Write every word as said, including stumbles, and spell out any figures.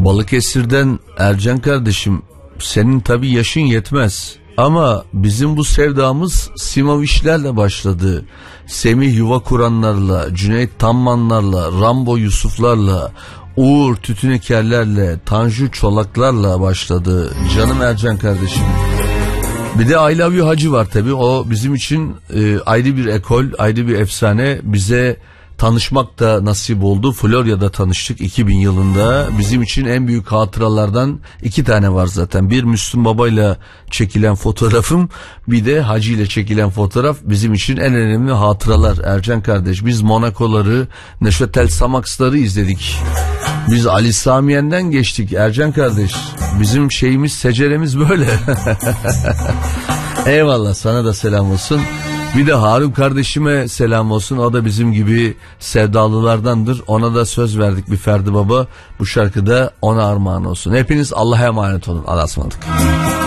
Balıkesir'den Ercan kardeşim, senin tabii yaşın yetmez. Ama bizim bu sevdamız Simovişlerle başladı. Semih Yuvakuranlarla, Cüneyt Tammanlarla, Rambo Yusuflarla, Uğur Tütünekerlerle, Tanju Çolaklarla başladı. Canım Ercan kardeşim. Bir de I Love You Hacı var tabii. O bizim için e, ayrı bir ekol, ayrı bir efsane. Bize tanışmak da nasip oldu. Florya'da tanıştık iki bin yılında. Bizim için en büyük hatıralardan iki tane var zaten. Bir Müslüm Baba'yla çekilen fotoğrafım, bir de Hacı ile çekilen fotoğraf bizim için en önemli hatıralar Ercan kardeş. Biz Monaco'ları, Neşetel Samaks'ları izledik. Biz Ali Samiyen'den geçtik Ercan kardeş. Bizim şeyimiz, seceremiz böyle. Eyvallah, sana da selam olsun. Bir de Harun kardeşime selam olsun. O da bizim gibi sevdalılardandır. Ona da söz verdik bir Ferdi Baba. Bu şarkıda ona armağan olsun. Hepiniz Allah'a emanet olun. Allah'a ısmarladık.